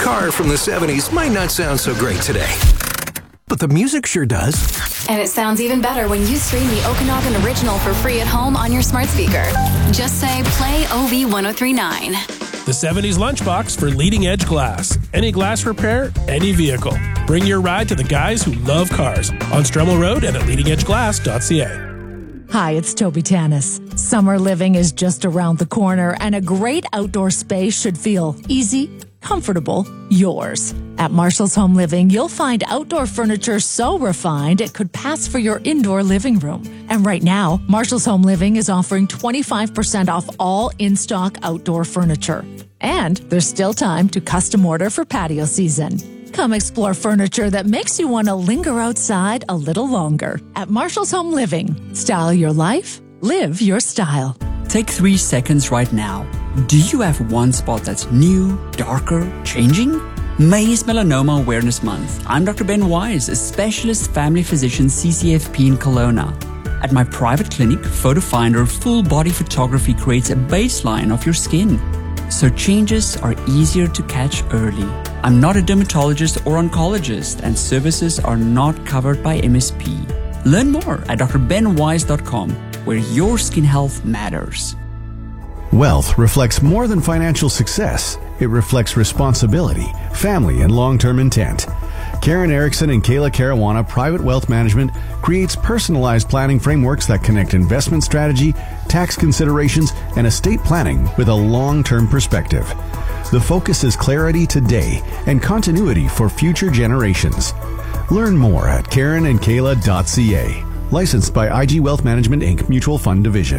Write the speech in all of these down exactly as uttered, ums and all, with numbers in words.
car from the seventies might not sound so great today, but the music sure does. And it sounds even better when you stream the Okanagan Original for free at home on your smart speaker. Just say, play O V ten thirty-nine. The seventies Lunchbox for leading edge glass. Any glass repair, any vehicle. Bring your ride to the guys who love cars on Stremmel Road and at leading edge glass dot c a. Hi, it's Toby Tanis. Summer living is just around the corner, and a great outdoor space should feel easy, comfortable, yours. At Marshall's Home Living, you'll find outdoor furniture so refined it could pass for your indoor living room. And right now, Marshall's Home Living is offering twenty-five percent off all in-stock outdoor furniture. And there's still time to custom order for patio season. Come explore furniture that makes you want to linger outside a little longer. At Marshall's Home Living, style your life, live your style. Take three seconds right now. Do you have one spot that's new, darker, changing? May is Melanoma Awareness Month. I'm Doctor Ben Wise, a specialist family physician C C F P in Kelowna. At my private clinic, Photo Finder full body photography creates a baseline of your skin, so changes are easier to catch early. I'm not a dermatologist or oncologist, and services are not covered by M S P. Learn more at d r ben wise dot com, where your skin health matters. Wealth reflects more than financial success. It reflects responsibility, family, and long-term intent. Karen Erickson and Kayla Caruana Private Wealth Management creates personalized planning frameworks that connect investment strategy, tax considerations, and estate planning with a long-term perspective. The focus is clarity today and continuity for future generations. Learn more at karen and kayla dot c a. Licensed by I G Wealth Management, Incorporated. Mutual Fund Division.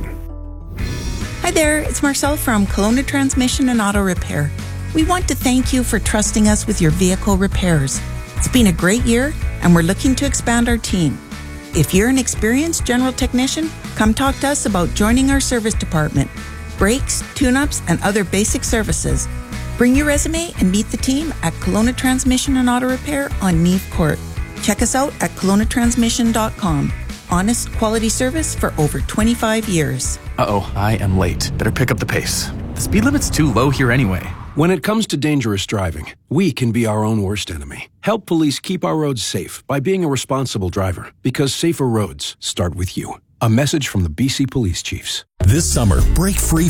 Hi there, it's Marcel from Kelowna Transmission and Auto Repair. We want to thank you for trusting us with your vehicle repairs. It's been a great year, and we're looking to expand our team. If you're an experienced general technician, come talk to us about joining our service department. Brakes, tune-ups, and other basic services. Bring your resume and meet the team at Kelowna Transmission and Auto Repair on Neve Court. Check us out at kelowna transmission dot com. Honest, quality service for over twenty-five years. Uh-oh, I am late. Better pick up the pace. The speed limit's too low here anyway. When it comes to dangerous driving, we can be our own worst enemy. Help police keep our roads safe by being a responsible driver, because safer roads start with you. A message from the B C Police Chiefs. This summer, break free